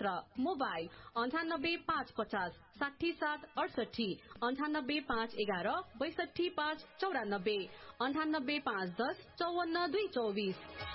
र मोबाइल 9855 60768 98511 62594 98510 54224।